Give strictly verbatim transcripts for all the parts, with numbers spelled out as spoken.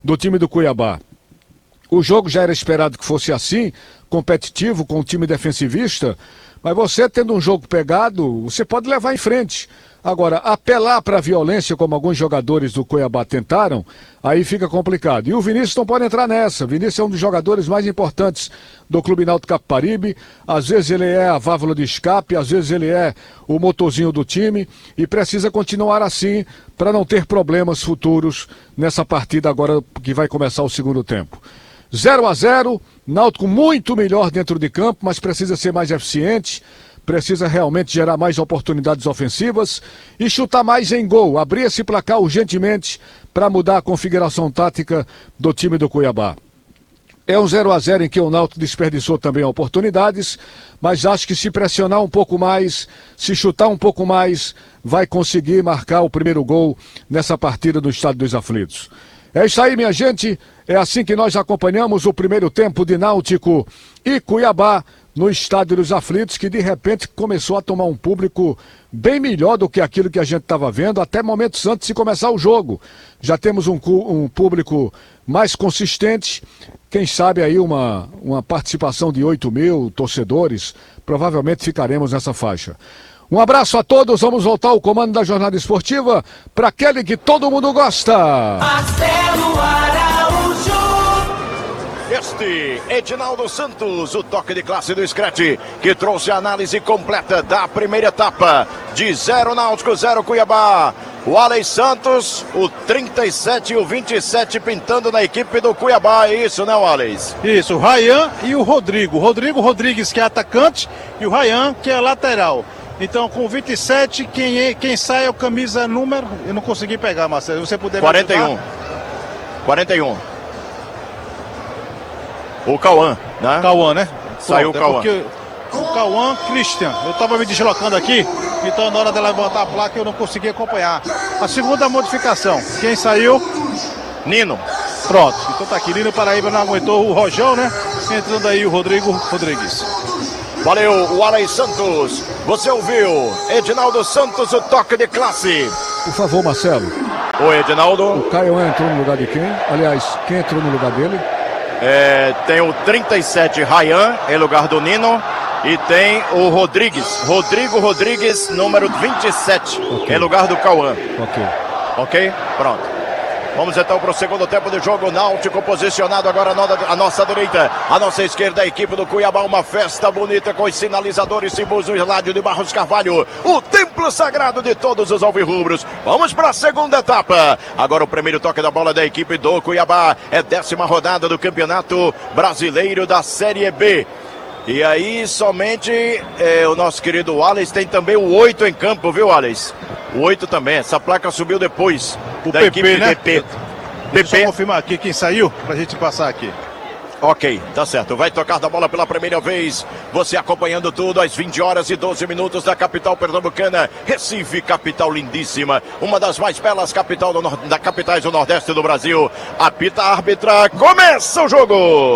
do time do Cuiabá. O jogo já era esperado que fosse assim, competitivo, com o time defensivista, mas você tendo um jogo pegado, você pode levar em frente. Agora, apelar para a violência, como alguns jogadores do Cuiabá tentaram, aí fica complicado. E o Vinícius não pode entrar nessa. Vinícius é um dos jogadores mais importantes do Clube Náutico Capibaribe. Às vezes ele é a válvula de escape, às vezes ele é o motorzinho do time e precisa continuar assim para não ter problemas futuros nessa partida agora que vai começar o segundo tempo. zero a zero, Náutico muito melhor dentro de campo, mas precisa ser mais eficiente. Precisa realmente gerar mais oportunidades ofensivas e chutar mais em gol, abrir esse placar urgentemente para mudar a configuração tática do time do Cuiabá. É um zero a zero em que o Náutico desperdiçou também oportunidades, mas acho que se pressionar um pouco mais, se chutar um pouco mais, vai conseguir marcar o primeiro gol nessa partida do Estádio dos Aflitos. É isso aí, minha gente, é assim que nós acompanhamos o primeiro tempo de Náutico e Cuiabá no Estádio dos Aflitos, que de repente começou a tomar um público bem melhor do que aquilo que a gente estava vendo, até momentos antes de começar o jogo. Já temos um, um público mais consistente, quem sabe aí uma, uma participação de oito mil torcedores, provavelmente ficaremos nessa faixa. Um abraço a todos, vamos voltar ao comando da jornada esportiva para aquele que todo mundo gosta. Marcelo Araújo. Este Edinaldo Santos, o toque de classe do Scratch, que trouxe a análise completa da primeira etapa de zero Náutico, zero Cuiabá. O Alex Santos, o trinta e sete e o vinte e sete pintando na equipe do Cuiabá, é isso, né, Alex? Isso, o Ryan e o Rodrigo. Rodrigo Rodrigues, que é atacante, e o Ryan, que é lateral. Então, com vinte e sete, quem, é, quem sai é o camisa número... Eu não consegui pegar, Marcelo. Você puder quarenta e um. quarenta e um. O Cauã, né? Cauã, né? Saiu o Cauã. É o Cauã Christian. Eu estava me deslocando aqui, então na hora de levantar a placa eu não consegui acompanhar. A segunda modificação, quem saiu? Nino. Pronto, então tá aqui. Nino Paraíba não aguentou o Rojão, né? Entrando aí o Rodrigo Rodrigues. Valeu, o Alex Santos. Você ouviu? Edinaldo Santos, o toque de classe. Por favor, Marcelo. Oi, Edinaldo. O Caio entrou no lugar de quem? Aliás, quem entrou no lugar dele? É, tem o trinta e sete, Ryan, em lugar do Nino. E tem o Rodrigues, Rodrigo Rodrigues, número vinte e sete, okay, em lugar do Cauã. Ok. Ok? Pronto. Vamos então para o segundo tempo de jogo. Náutico posicionado agora à nossa direita, à nossa esquerda, a equipe do Cuiabá. Uma festa bonita com os sinalizadores, símbolos do estádio de Barros Carvalho, o templo sagrado de todos os alvirrubros. Vamos para a segunda etapa. Agora o primeiro toque da bola da equipe do Cuiabá. É décima rodada do Campeonato Brasileiro da Série B. E aí somente é, o nosso querido Wallace tem também o oito em campo, viu, Wallace? O oito também, essa placa subiu depois o da P P, equipe né? P P. Deixa eu confirmar aqui quem saiu, pra gente passar aqui. Ok, tá certo, vai tocar da bola pela primeira vez, você acompanhando tudo às vinte horas e doze minutos da capital pernambucana, Recife, capital lindíssima, uma das mais belas capital do, da capitais do Nordeste do Brasil. Apita a árbitra, começa o jogo!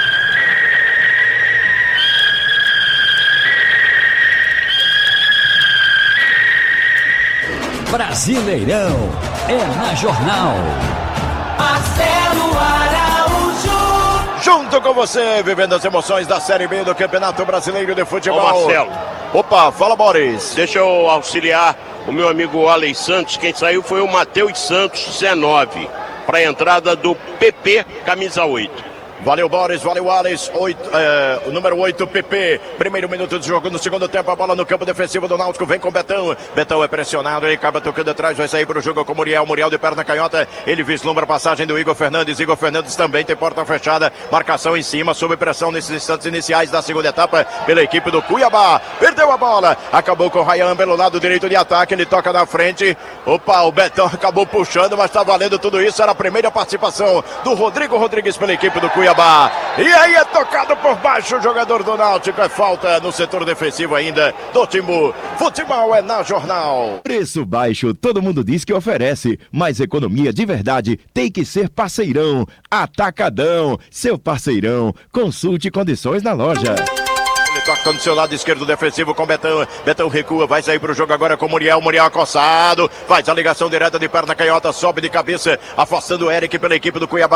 Brasileirão é na Jornal. Marcelo Araújo. Junto com você, vivendo as emoções da Série B do Campeonato Brasileiro de Futebol. Ô Marcelo. Opa, fala, Boris. Deixa eu auxiliar o meu amigo Alex Santos. Quem saiu foi o Matheus Santos, dezenove, para a entrada do P P, camisa oito. Valeu, Boris, valeu, Alex, oito, é, o número oito, P P, primeiro minuto de jogo no segundo tempo, a bola no campo defensivo do Náutico, vem com o Betão, Betão é pressionado, ele acaba tocando atrás, vai sair para o jogo com o Muriel, Muriel de perna canhota, ele vislumbra a passagem do Igor Fernandes, Igor Fernandes também tem porta fechada, marcação em cima, sob pressão nesses instantes iniciais da segunda etapa, pela equipe do Cuiabá, perdeu a bola, acabou com o Ryan pelo lado direito de ataque, ele toca na frente, opa, o Betão acabou puxando, mas está valendo tudo isso, era a primeira participação do Rodrigo Rodrigues pela equipe do Cuiabá. E aí é tocado por baixo o jogador do Náutico, é falta no setor defensivo ainda do Timbu. Futebol é na Jornal. Preço baixo, todo mundo diz que oferece, mas economia de verdade tem que ser Parceirão. Atacadão, seu parceirão. Consulte condições na loja. Ele toca no seu lado esquerdo defensivo com Betão. Betão recua, vai sair para o jogo agora com Muriel. Muriel acossado, faz a ligação direta de perna canhota, sobe de cabeça, afastando o Eric pela equipe do Cuiabá.